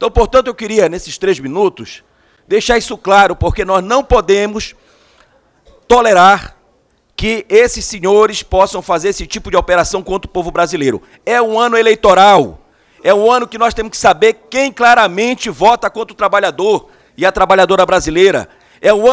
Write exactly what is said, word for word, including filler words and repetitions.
Então, portanto, eu queria, nesses três minutos, deixar isso claro, porque nós não podemos tolerar que esses senhores possam fazer esse tipo de operação contra o povo brasileiro. É um ano eleitoral, é um ano que nós temos que saber quem claramente vota contra o trabalhador e a trabalhadora brasileira. É um ano